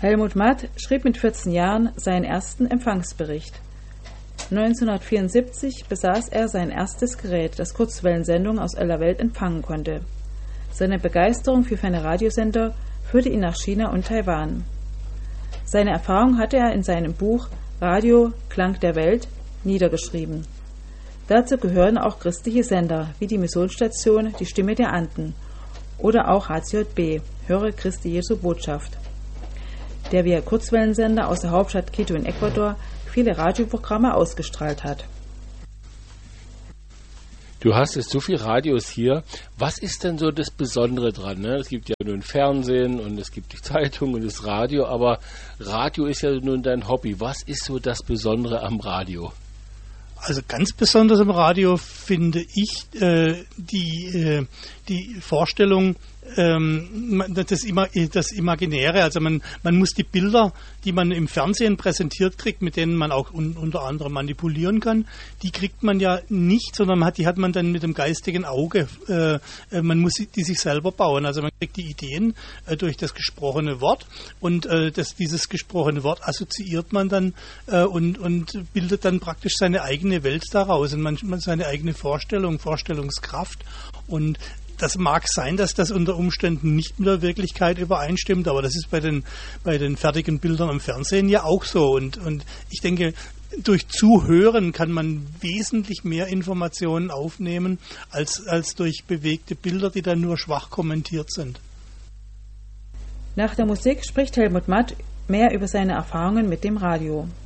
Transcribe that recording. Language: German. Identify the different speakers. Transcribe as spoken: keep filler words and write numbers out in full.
Speaker 1: Helmut Matt schrieb mit vierzehn Jahren seinen ersten Empfangsbericht. neunzehnhundertvierundsiebzig besaß er sein erstes Gerät, das Kurzwellensendungen aus aller Welt empfangen konnte. Seine Begeisterung für ferne Radiosender führte ihn nach China und Taiwan. Seine Erfahrung hatte er in seinem Buch Radio Klang der Welt niedergeschrieben. Dazu gehören auch christliche Sender wie die Missionsstation Die Stimme der Anden oder auch H C J B, Höre Christi Jesu Botschaft, der via Kurzwellensender aus der Hauptstadt Quito in Ecuador viele Radioprogramme ausgestrahlt hat.
Speaker 2: Du hast jetzt so viele Radios hier. Was ist denn so das Besondere dran? Ne? Es gibt ja nun Fernsehen und es gibt die Zeitung und das Radio, aber Radio ist ja nun dein Hobby. Was ist so das Besondere am Radio?
Speaker 3: Also ganz besonders im Radio finde ich äh, die, äh, die Vorstellung, ähm, das, Ima- das Imaginäre. Also man, man muss die Bilder, die man im Fernsehen präsentiert kriegt, mit denen man auch un- unter anderem manipulieren kann, die kriegt man ja nicht, sondern man hat, die hat man dann mit dem geistigen Auge. Äh, man muss die sich selber bauen. Also man kriegt die Ideen äh, durch das gesprochene Wort und äh, das, dieses gesprochene Wort assoziiert man dann äh, und, und bildet dann praktisch seine eigene Welt daraus und man, man seine eigene Vorstellung, Vorstellungskraft. Und das mag sein, dass das unter Umständen nicht mit der Wirklichkeit übereinstimmt, aber das ist bei den, bei den fertigen Bildern am Fernsehen ja auch so. Und, und ich denke, durch Zuhören kann man wesentlich mehr Informationen aufnehmen, als, als durch bewegte Bilder, die dann nur schwach kommentiert sind.
Speaker 1: Nach der Musik spricht Helmut Matt mehr über seine Erfahrungen mit dem Radio.